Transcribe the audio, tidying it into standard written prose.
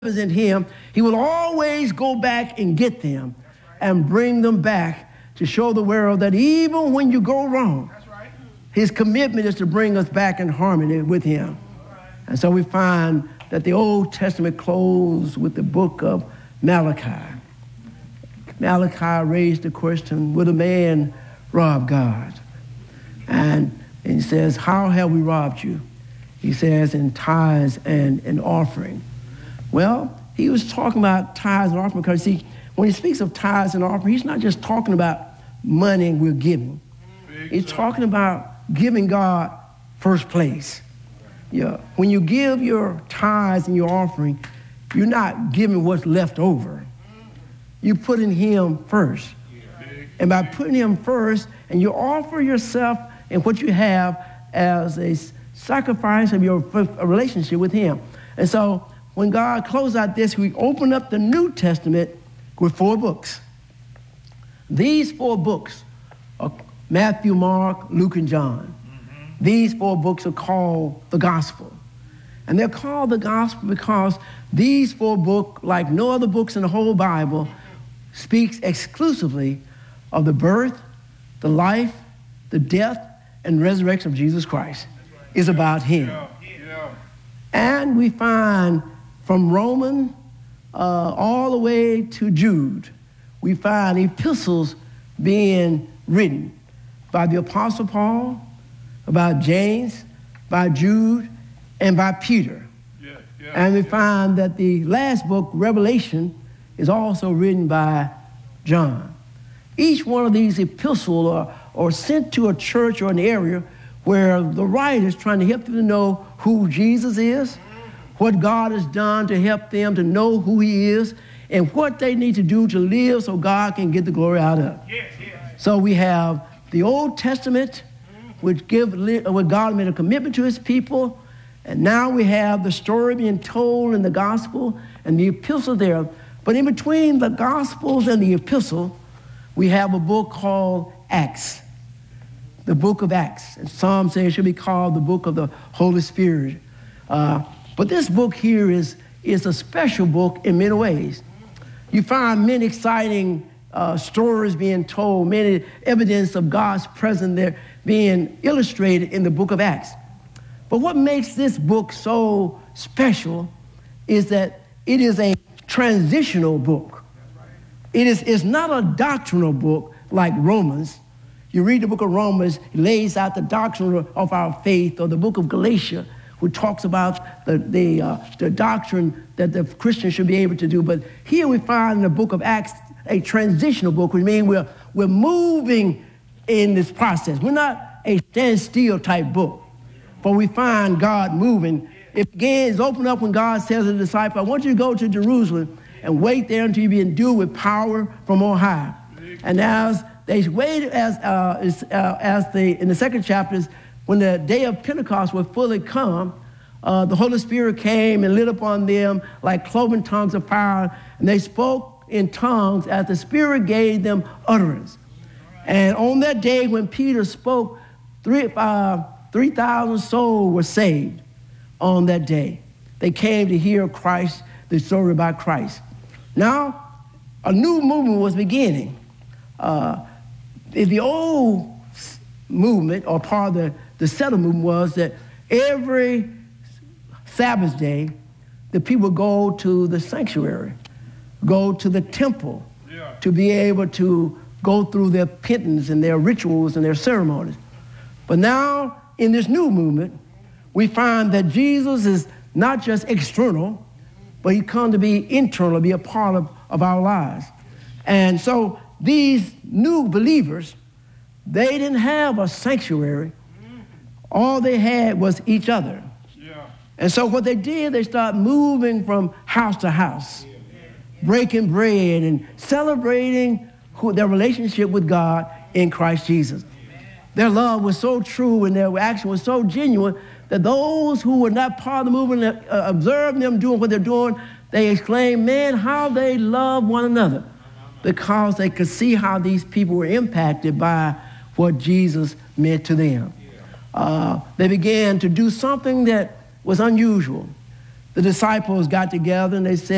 in him, he will always go back and get them and bring them back to show the world that even when you go wrong, his commitment is to bring us back in harmony with him. And so we find that the Old Testament closed with the book of Malachi. Malachi raised the question, would a man rob God? And he says, how have we robbed you? He says, in tithes and in offering. Well, he was talking about tithes and offering because, see, when he speaks of tithes and offering, he's not just talking about money we're giving. He's talking about giving God first place. Yeah. When you give your tithes and your offering, you're not giving what's left over. You put in him first. And by putting him first, and you offer yourself and what you have as a sacrifice of your relationship with him. And so when God closed out this, we opened up the New Testament with 4 books. These 4 books are Matthew, Mark, Luke, and John. These 4 books are called the Gospel. And they're called the Gospel because these 4 books, like no other books in the whole Bible, speaks exclusively of the birth, the life, the death, and resurrection of Jesus Christ. It's about him. And we find from Romans all the way to Jude, we find epistles being written by the Apostle Paul, by James, by Jude, and by Peter. And we find that the last book, Revelation, is also written by John. Each one of these epistles are sent to a church or an area where the writer is trying to help them to know who Jesus is, what God has done to help them to know who he is, and what they need to do to live so God can get the glory out of it. So we have the Old Testament, which where God made a commitment to his people, and now we have the story being told in the gospel and the epistle there. But in between the gospels and the epistle, we have a book called Acts, the book of Acts. And some say it should be called the book of the Holy Spirit. But this book here is a special book in many ways. You find many exciting stories being told, many evidence of God's presence there being illustrated in the book of Acts. But what makes this book so special is that it is a transitional book. It's not a doctrinal book like Romans. You read the book of Romans, it lays out the doctrine of our faith, or the book of Galatia, which talks about the doctrine that the Christian should be able to do. But here we find in the book of Acts a transitional book, which means we're moving in this process. We're not a standstill type book, but we find God moving. It begins, open up when God says to the disciple, I want you to go to Jerusalem and wait there until you be endued with power from on high. And as they waited, in the second chapters, when the day of Pentecost was fully come, the Holy Spirit came and lit upon them like cloven tongues of fire, and they spoke in tongues as the Spirit gave them utterance. And on that day when Peter spoke, 3,000 souls were saved on that day. They came to hear Christ, the story about Christ. Now, a new movement was beginning. The old movement, or part of the settled movement, was that every Sabbath day, the people go to the sanctuary, go to the temple to be able to go through their penance and their rituals and their ceremonies. But now, in this new movement, we find that Jesus is not just external, but he come to be internal, be a part of our lives. And so these new believers, they didn't have a sanctuary. All they had was each other. And so what they did, they started moving from house to house, breaking bread and celebrating their relationship with God in Christ Jesus. Their love was so true and their action was so genuine that those who were not part of the movement, observing them doing what they're doing, they exclaimed, man, how they love one another, because they could see how these people were impacted by what Jesus meant to them. They began to do something that was unusual. The disciples got together and they said,